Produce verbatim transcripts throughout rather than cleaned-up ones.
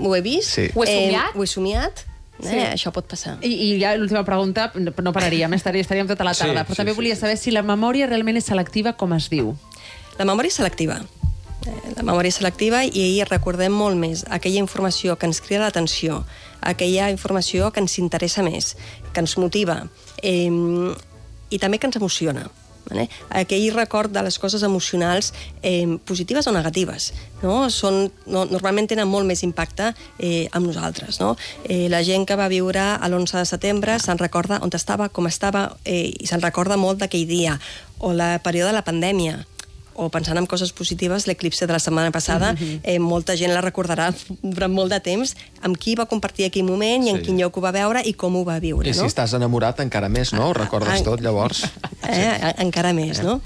ho he vist. Sí. Ho he somiat? Eh, ho he somiat. Eh, Sí. Això pot passar. I, i ja l'última pregunta, no pararíem, estaríem, estaríem tota la tarda, Sí, però sí, també sí, volia sí. saber si la memòria realment és selectiva, com es diu. La memòria és selectiva. Eh, La memòria és selectiva i ahir recordem molt més aquella informació que ens crida l'atenció, aquella informació que ens interessa més, que ens motiva eh, i també que ens emociona. Vale? Aquell record de les coses emocionals eh, positives o negatives, no? Són, no, normalment tenen molt més impacte eh, amb nosaltres, no? Eh, la gent que va viure a l'onze de setembre se'n recorda on estava, com estava, eh, i se'n recorda molt d'aquell dia, o la període de la pandèmia, o pensant en coses positives, l'eclipse de la setmana passada, eh, molta gent la recordarà durant molt de temps, amb qui va compartir aquell moment i en Sí. quin lloc ho va veure i com ho va viure, I si no? estàs enamorat encara més, no? Ho recordes tot, llavors? Eh, encara més, no?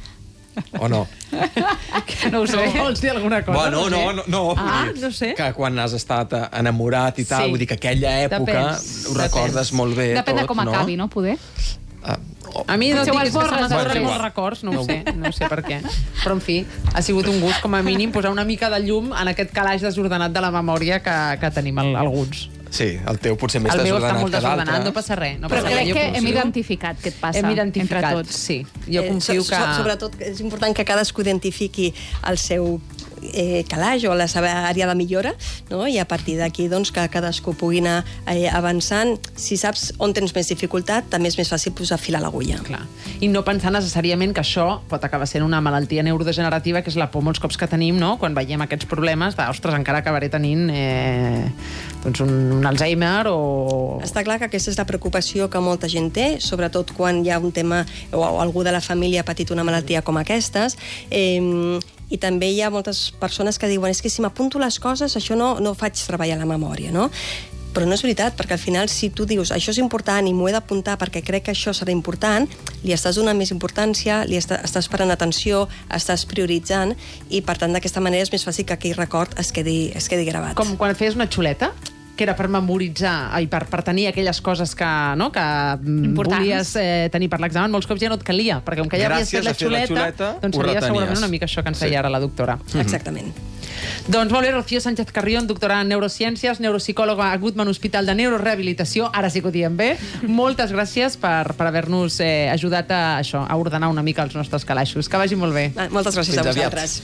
O no? No ho sé. No vols dir alguna cosa? Bueno, no, no, no. Ah, vull dir no sé. Que quan has estat enamorat i tal, Sí. vull dir que aquella època Depèn, ho recordes depèn. molt bé Depèn de tot, com no? acabi, no? Poder. Ah, oh, A mi no Potser ho diguis que se esborres, m'esborren bueno, molts igual. records, no ho sé, no ho sé per què. Però, en fi, ha sigut un gust, com a mínim, posar una mica de llum en aquest calaix desordenat de la memòria que, que tenim el, alguns. sí, el teu potser més El meu està desordenat molt que desordenat, l'altre. no passa res. No Però passa crec res. Jo que hem confio- identificat què et passa Hem identificat, entre tots. sí. Jo Eh, confio so- que... so- Sobretot és important que cadascú identifiqui el seu eh, calaix o la seva àrea de millora, no? I a partir d'aquí doncs, que cadascú pugui anar eh, avançant. Si saps on tens més dificultat, també és més fàcil posar fil a l'agulla. Clar. I no pensar necessàriament que això pot acabar sent una malaltia neurodegenerativa, que és la por molts cops que tenim, no? Quan veiem aquests problemes de, ostres, encara acabaré tenint eh, doncs un, un Alzheimer o... Està clar que aquesta és la preocupació que molta gent té, sobretot quan hi ha un tema o, o algú de la família ha patit una malaltia com aquestes. Eh, I també hi ha moltes persones que diuen és que si m'apunto les coses, això no, no faig treballar la memòria, no? Però no és veritat, perquè al final, si tu dius això és important i m'ho he d'apuntar perquè crec que això serà important, li estàs donant més importància, li està, estàs parant atenció, estàs prioritzant, i per tant, d'aquesta manera és més fàcil que aquell record es quedi, es quedi gravat. Com quan et feies una xuleta, que era per memoritzar i per, per tenir aquelles coses que, no, que mm, Importants. volies eh, tenir per l'examen, molts cops ja no et calia, perquè com que ja havies Gràcies fet la a fer la xuleta, xuleta, doncs ho seria retenies. segurament una mica això que ens Sí. deia ara la doctora. Exactament. Doncs molt bé, Rocío Sánchez Carrión, doctora en neurociències, neuropsicòloga a Goodman Hospital de Neurorehabilitació, ara sí que ho diem bé. Moltes gràcies per, per haver-nos eh, ajudat a això, a ordenar una mica els nostres calaixos. Que vagi molt bé. Ah, Moltes gràcies Fins a aviat. vosaltres.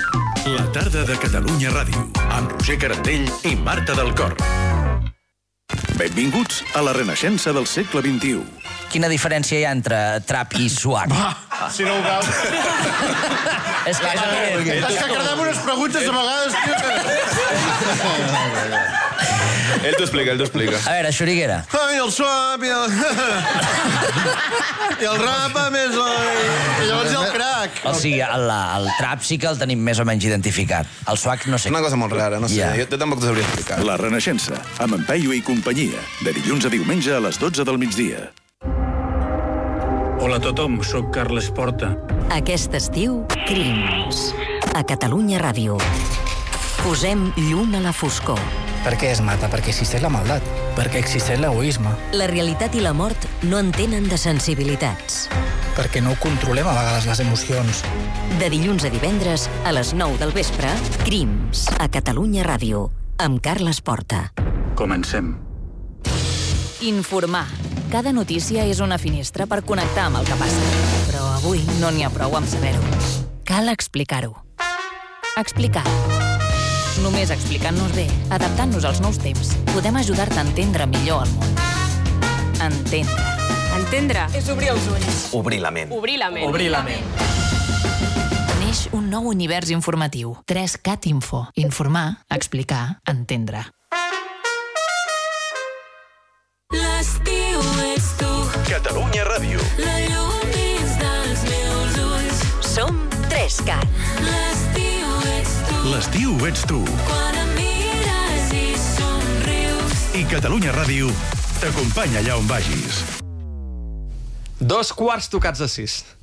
La tarda de Catalunya Ràdio, amb Roger Carandell i Marta del Cor. Benvinguts a la renaixença del segle vint-i-u. Quina diferència hi ha entre trap i swag? Si no ho veus... És que, És que cardem unes preguntes a vegades, tio, que... Ell t'ho explica, ell t'ho explica. a veure, Xuriguera, Ai, el swap i el... I el rap, a més, i llavors hi ha el crack. o sigui, el, el trap sí que el tenim més o menys identificat. El swag no sé. Una cosa molt rara, no sé, Ja. jo, jo tampoc t'ho sabria explicar. La renaixença, amb en Peyu i companyia, de dilluns a diumenge a les dotze del migdia. Hola a tothom, sóc Carles Porta. Aquest estiu, Crims. A Catalunya Ràdio. Posem llum a la foscor. Per què es mata? Perquè existeix la maldat. Perquè existeix l'egoisme. La realitat i la mort no entenen de sensibilitats. Perquè no ho controlem a vegades les emocions. De dilluns a divendres, a les nou del vespre, Crims. A Catalunya Ràdio. Amb Carles Porta. Comencem. Informar. Cada notícia és una finestra per connectar amb el que passa. Però avui no n'hi ha prou amb saber-ho. Cal explicar-ho. Explicar. Només explicant-nos bé, adaptant-nos als nous temps, podem ajudar-te a entendre millor el món. Entendre. Entendre és obrir els ulls. Obrir la ment. Obrir la ment. Obrir la ment. Neix un nou univers informatiu. tres cat Info. Informar, explicar, entendre. L'estiu ets tu, Catalunya Ràdio. la llum dins dels meus ulls. Som tres cat. L'estiu ets tu, L'estiu ets tu. quan em mires i somrius. I Catalunya Ràdio t'acompanya allà on vagis. Dos quarts tocats a sis.